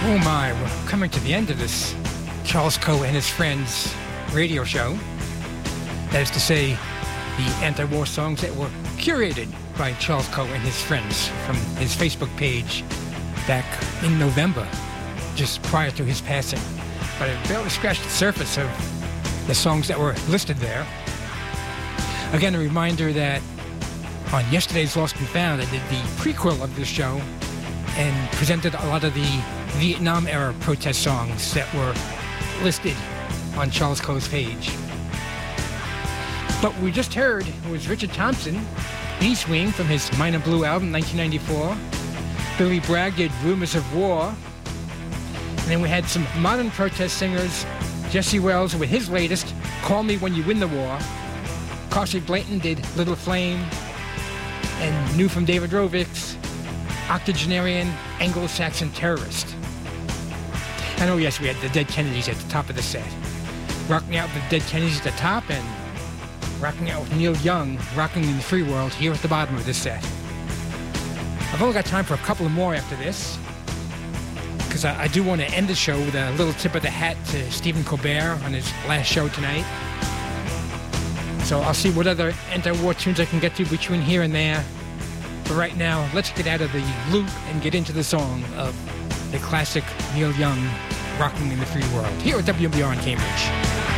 Oh my, we're coming to the end of this Charles Coe and his Friends radio show. That is to say, the anti-war songs that were curated by Charles Coe and his friends from his Facebook page back in November, just prior to his passing. But I barely scratched the surface of the songs that were listed there. Again, a reminder that on yesterday's Lost and Found, I did the prequel of this show and presented a lot of the Vietnam-era protest songs that were listed on Charles Coe's page. But we just heard was Richard Thompson, Beast Wing from his Minor Blue album, 1994. Billy Bragg did Rumors of War. And then we had some modern protest singers, Jesse Wells with his latest, Call Me When You Win the War. Carsey Blayton did Little Flame. And new from David Rovix, Octogenarian Anglo-Saxon Terrorist. And oh yes, we had the Dead Kennedys at the top of the set. Rocking out with the Dead Kennedys at the top and rocking out with Neil Young, Rocking in the Free World here at the bottom of this set. I've only got time for a couple more after this, because I do want to end the show with a little tip of the hat to Stephen Colbert on his last show tonight. So I'll see what other anti-war tunes I can get to between here and there. But right now, let's get out of the loop and get into the song of the classic Neil Young, Rocking in the Free World, here at WMBR in Cambridge.